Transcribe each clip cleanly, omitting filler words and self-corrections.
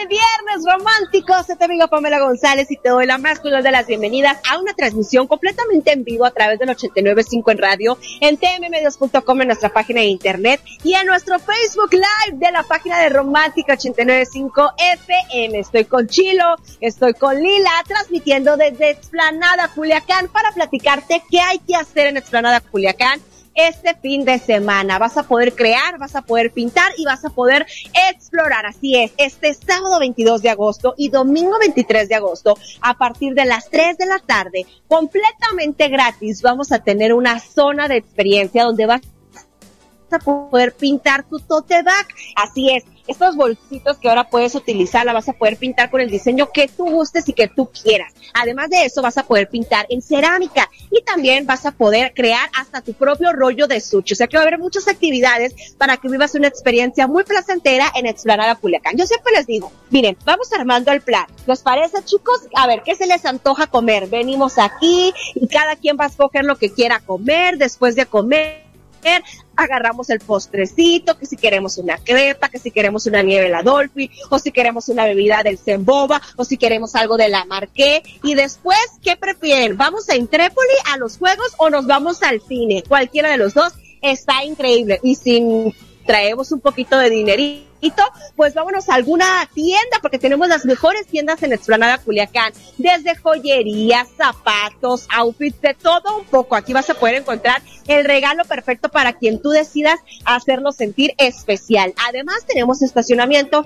viernes románticos, soy tu amiga Pamela González y te doy la más cordial de las bienvenidas a una transmisión completamente en vivo a través del 89.5 en radio, en tmmedios.com, en nuestra página de internet y en nuestro Facebook Live de la página de Romántica 89.5 FM. Estoy con Chilo, estoy con Lila, transmitiendo desde Explanada Culiacán para platicarte qué hay que hacer en Explanada Culiacán este fin de semana. Vas a poder crear, vas a poder pintar y vas a poder explorar. Así es, este sábado 22 de agosto y domingo 23 de agosto, a partir de las 3 de la tarde, completamente gratis, vamos a tener una zona de experiencia donde vas a poder pintar tu tote bag. Así es, estos bolsitos que ahora puedes utilizar, la vas a poder pintar con el diseño que tú gustes y que tú quieras. Además de eso, vas a poder pintar en cerámica y también vas a poder crear hasta tu propio rollo de sushi. O sea que va a haber muchas actividades para que vivas una experiencia muy placentera en Explanada Culiacán. Yo siempre les digo, miren, vamos armando el plan. ¿Les parece, chicos? A ver, ¿qué se les antoja comer? Venimos aquí y cada quien va a escoger lo que quiera comer. Después de comer, agarramos el postrecito, que si queremos una crepa, que si queremos una nieve la Dolphy, o si queremos una bebida del Zemboba, o si queremos algo de la Marqué. Y después, ¿qué prefieren? ¿Vamos a Intrépoli a los juegos o nos vamos al cine? Cualquiera de los dos está increíble. Y si traemos un poquito de dinerito, pues vámonos a alguna tienda, porque tenemos las mejores tiendas en Explanada Culiacán, desde joyería, zapatos, outfits, de todo un poco. Aquí vas a poder encontrar el regalo perfecto para quien tú decidas hacerlo sentir especial. Además tenemos estacionamiento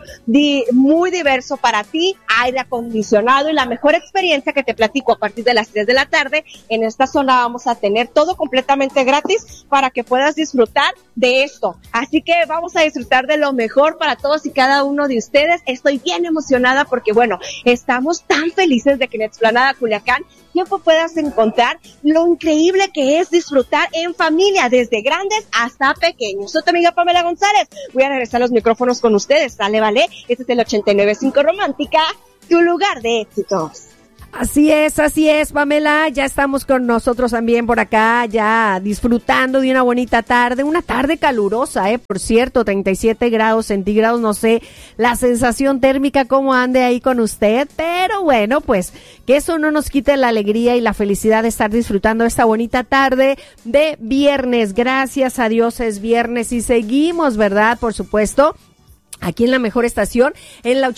muy diverso para ti, aire acondicionado y la mejor experiencia que te platico a partir de las 3 de la tarde. En esta zona vamos a tener todo completamente gratis para que puedas disfrutar de esto. Así que vamos a disfrutar de lo mejor para todos y cada uno de ustedes. Estoy bien emocionada porque, bueno, estamos tan felices de que en Explanada Culiacán siempre puedas encontrar lo increíble que es disfrutar en familia, desde grandes hasta pequeños. Soy tu amiga Pamela González. Voy a regresar los micrófonos con ustedes, ¿sale, vale? Este es el 89.5 Romántica, tu lugar de éxitos. Así es, Pamela, ya estamos con nosotros también por acá, ya disfrutando de una bonita tarde, una tarde calurosa, por cierto, 37 grados centígrados, no sé la sensación térmica cómo ande ahí con usted, pero bueno, pues que eso no nos quite la alegría y la felicidad de estar disfrutando esta bonita tarde de viernes. Gracias a Dios es viernes y seguimos, ¿verdad? Por supuesto, aquí en la mejor estación, en la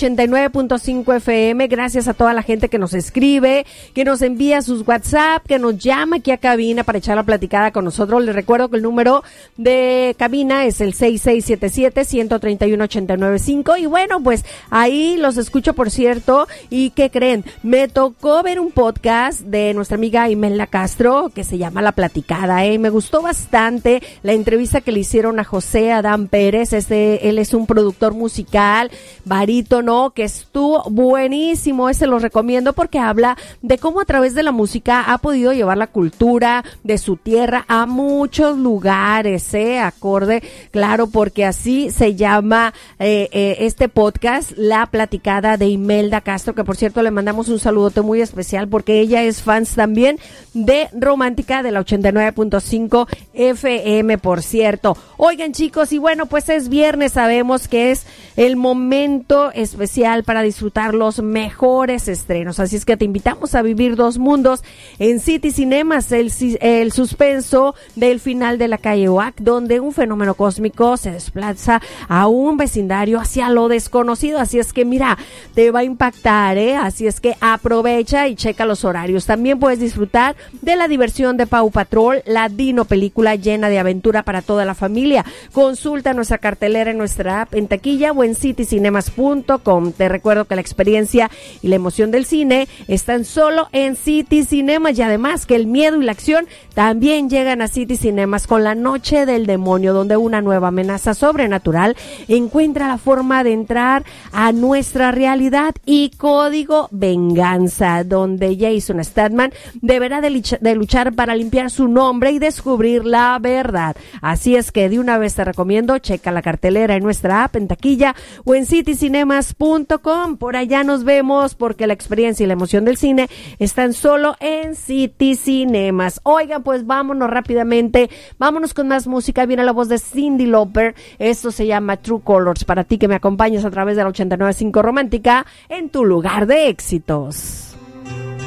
89.5 FM, gracias a toda la gente que nos escribe, que nos envía sus WhatsApp, que nos llama aquí a cabina para echar la platicada con nosotros. Les recuerdo que el número de cabina es el 6677-131-895 y bueno, pues ahí los escucho, por cierto. ¿Y qué creen? Me tocó ver un podcast de nuestra amiga Imelda Castro que se llama La Platicada, Me gustó bastante la entrevista que le hicieron a José Adán Pérez. Él es un productor musical, barítono, que estuvo buenísimo. Ese lo recomiendo porque habla de cómo a través de la música ha podido llevar la cultura de su tierra a muchos lugares, acorde, claro, porque así se llama este podcast, La Platicada de Imelda Castro, que por cierto le mandamos un saludote muy especial porque ella es fans también de Romántica de la 89.5 FM, por cierto. Oigan, chicos, y bueno, pues es viernes, sabemos que es el momento especial para disfrutar los mejores estrenos, así es que te invitamos a vivir dos mundos en City Cinemas, el suspenso del final de La Calle Oac, donde un fenómeno cósmico se desplaza a un vecindario hacia lo desconocido, así es que mira, te va a impactar, así es que aprovecha y checa los horarios. También puedes disfrutar de la diversión de Paw Patrol, la Dino película llena de aventura para toda la familia. Consulta nuestra cartelera en nuestra app, en taquilla o en citycinemas.com. Te recuerdo que la experiencia y la emoción del cine están solo en City Cinemas y además que el miedo y la acción también llegan a City Cinemas con La Noche del Demonio, donde una nueva amenaza sobrenatural encuentra la forma de entrar a nuestra realidad, y Código Venganza, donde Jason Statham deberá de luchar para limpiar su nombre y descubrir la verdad. Así es que de una vez te recomiendo, checa la cartelera en nuestra app, en taquilla o en citycinemas.com. Por allá nos vemos porque la experiencia y la emoción del cine están solo en City Cinemas. Oigan, pues vámonos rápidamente, vámonos con más música. Viene la voz de Cyndi Lauper. Esto se llama True Colors. Para ti que me acompañas a través de la 89.5 Romántica en tu lugar de éxitos.